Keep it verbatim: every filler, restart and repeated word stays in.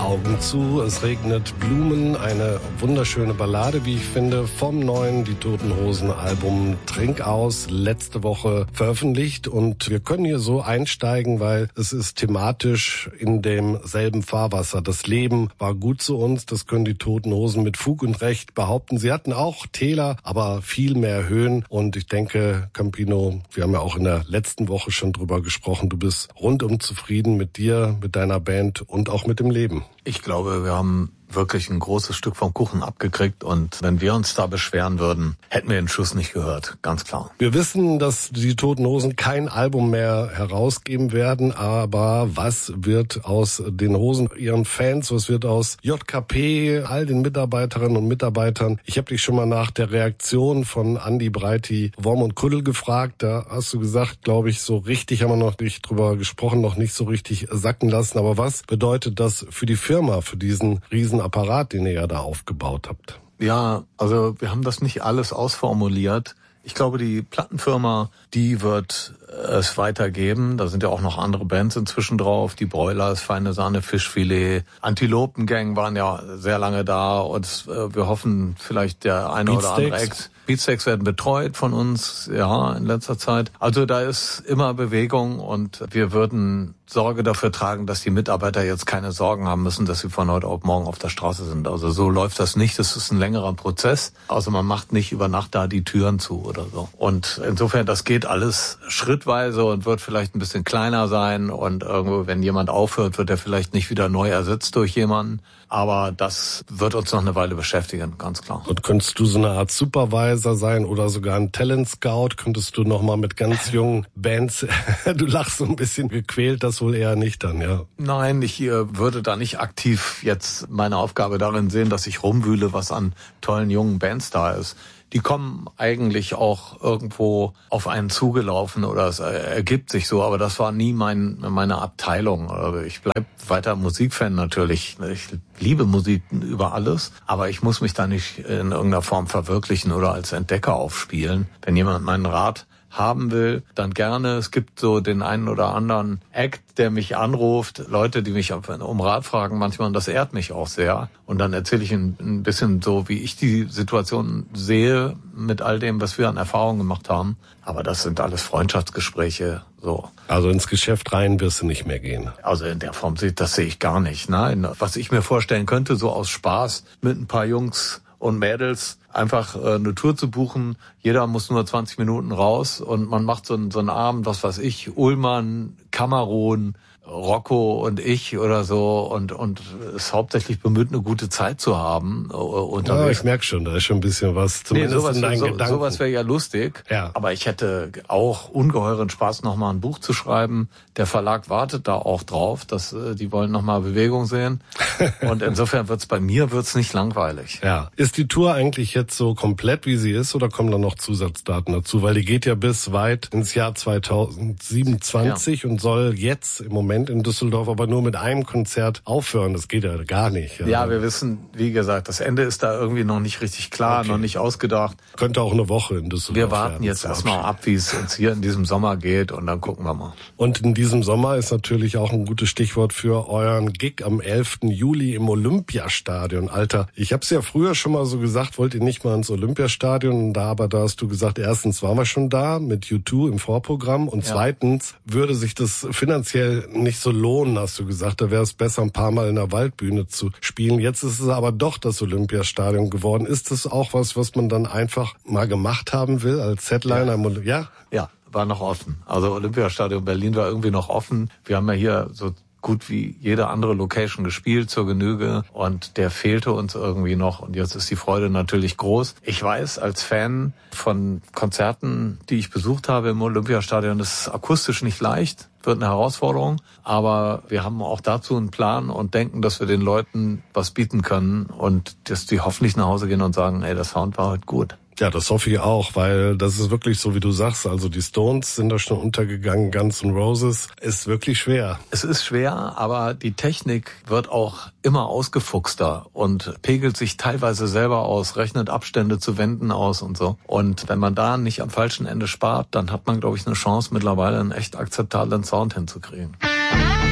Augen zu. Es regnet Blumen, eine wunderschöne Ballade, wie ich finde, vom neuen Die Toten Hosen Album Trink aus, letzte Woche veröffentlicht. Und wir können hier so einsteigen, weil es ist thematisch in demselben Fahrwasser. Das Leben war gut zu uns, das können die Toten Hosen mit Fug und Recht behaupten. Sie hatten auch Täler, aber viel mehr Höhen. Und ich denke, Campino, wir haben ja auch in der letzten Woche schon drüber gesprochen, du bist rundum zufrieden mit dir, mit deiner Band und auch mit dem Leben. Ich glaube, wir haben wirklich ein großes Stück vom Kuchen abgekriegt und wenn wir uns da beschweren würden, hätten wir den Schuss nicht gehört, ganz klar. Wir wissen, dass die Toten Hosen kein Album mehr herausgeben werden, aber was wird aus den Hosen, ihren Fans, was wird aus J K P, all den Mitarbeiterinnen und Mitarbeitern? Ich habe dich schon mal nach der Reaktion von Andi Breiti, Worm und Kuddel gefragt, da hast du gesagt, glaube ich, so richtig haben wir noch nicht drüber gesprochen, noch nicht so richtig sacken lassen, aber was bedeutet das für die Firma, für diesen riesen Apparat, den ihr ja da aufgebaut habt? Ja, also wir haben das nicht alles ausformuliert. Ich glaube, die Plattenfirma, die wird es weitergeben. Da sind ja auch noch andere Bands inzwischen drauf. Die Broilers, Feine Sahne, Fischfilet, Antilopengang waren ja sehr lange da und äh, wir hoffen vielleicht der eine oder andere Act. Beatsteaks werden betreut von uns, ja, in letzter Zeit. Also da ist immer Bewegung und wir würden Sorge dafür tragen, dass die Mitarbeiter jetzt keine Sorgen haben müssen, dass sie von heute auf morgen auf der Straße sind. Also so läuft das nicht. Das ist ein längerer Prozess. Also man macht nicht über Nacht da die Türen zu oder so. Und insofern, das geht alles schrittweise und wird vielleicht ein bisschen kleiner sein. Und irgendwo, wenn jemand aufhört, wird er vielleicht nicht wieder neu ersetzt durch jemanden. Aber das wird uns noch eine Weile beschäftigen, ganz klar. Und könntest du so eine Art Supervisor sein oder sogar ein Talent Scout? Könntest du noch mal mit ganz jungen Bands, du lachst so ein bisschen gequält, das wohl eher nicht dann, ja? Nein, ich äh, würde da nicht aktiv jetzt meine Aufgabe darin sehen, dass ich rumwühle, was an tollen jungen Bands da ist. Die kommen eigentlich auch irgendwo auf einen zugelaufen oder es ergibt sich so, aber das war nie mein meine Abteilung. Ich bleib weiter Musikfan natürlich. Ich liebe Musik über alles, aber ich muss mich da nicht in irgendeiner Form verwirklichen oder als Entdecker aufspielen. Wenn jemand meinen Rat haben will, dann gerne. Es gibt so den einen oder anderen Act, der mich anruft, Leute, die mich um Rat fragen manchmal, und das ehrt mich auch sehr. Und dann erzähle ich ein, ein bisschen so, wie ich die Situation sehe mit all dem, was wir an Erfahrungen gemacht haben. Aber das sind alles Freundschaftsgespräche, so. Also ins Geschäft rein wirst du nicht mehr gehen? Also in der Form, das sehe ich gar nicht. Nein, was ich mir vorstellen könnte, so aus Spaß mit ein paar Jungs und Mädels einfach äh, eine Tour zu buchen. Jeder muss nur zwanzig Minuten raus und man macht so einen, so einen Abend, was weiß ich, Ullmann, Kamerun, Rocco und ich oder so und und es hauptsächlich bemüht, eine gute Zeit zu haben. Äh, ja, ich merke schon, da ist schon ein bisschen was, zumindest nee, sowas, in deinen so, Gedanken. Sowas wäre ja lustig, ja. Aber ich hätte auch ungeheuren Spaß, nochmal ein Buch zu schreiben. Der Verlag wartet da auch drauf, dass äh, die wollen nochmal Bewegung sehen und insofern wird's bei mir wird's nicht langweilig. Ja. Ist die Tour eigentlich jetzt so komplett, wie sie ist, oder kommen da noch Zusatzdaten dazu? Weil die geht ja bis weit ins Jahr zweitausendsiebenundzwanzig ja. und soll jetzt im Moment in Düsseldorf aber nur mit einem Konzert aufhören. Das geht ja gar nicht. Ja, ja wir wissen, wie gesagt, das Ende ist da irgendwie noch nicht richtig klar, okay. noch nicht ausgedacht. Könnte auch eine Woche in Düsseldorf Wir warten jetzt erstmal ab, wie es uns hier in diesem Sommer geht und dann gucken wir mal. Und in diesem Sommer ist natürlich auch ein gutes Stichwort für euren Gig am elften Juli im Olympiastadion. Alter, ich habe es ja früher schon mal so gesagt, wollt ihr nicht mal ins Olympiastadion? Da aber da hast du gesagt, erstens waren wir schon da mit U zwei im Vorprogramm und ja. zweitens würde sich das finanziell nicht so lohnen, hast du gesagt. Da wäre es besser, ein paar Mal in der Waldbühne zu spielen. Jetzt ist es aber doch das Olympiastadion geworden. Ist das auch was, was man dann einfach mal gemacht haben will als Headliner? Ja. ja? Ja, war noch offen. Also Olympiastadion Berlin war irgendwie noch offen. Wir haben ja hier so gut wie jede andere Location gespielt zur Genüge und der fehlte uns irgendwie noch und jetzt ist die Freude natürlich groß. Ich weiß als Fan von Konzerten, die ich besucht habe im Olympiastadion, das ist akustisch nicht leicht, wird eine Herausforderung, aber wir haben auch dazu einen Plan und denken, dass wir den Leuten was bieten können und dass die hoffentlich nach Hause gehen und sagen, ey, der Sound war heute gut. Ja, das hoffe ich auch, weil das ist wirklich so, wie du sagst. Also die Stones sind da schon untergegangen, Guns N' Roses. Ist wirklich schwer. Es ist schwer, aber die Technik wird auch immer ausgefuchster und pegelt sich teilweise selber aus, rechnet Abstände zu Wänden aus und so. Und wenn man da nicht am falschen Ende spart, dann hat man, glaube ich, eine Chance, mittlerweile einen echt akzeptablen Sound hinzukriegen.